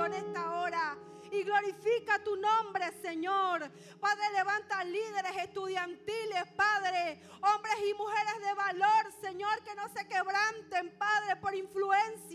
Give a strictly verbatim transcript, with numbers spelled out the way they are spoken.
en esta hora. Y glorifica tu nombre, Señor. Padre, levanta líderes estudiantiles, Padre. Hombres y mujeres de valor, Señor, que no se quebranten, Padre, por influencia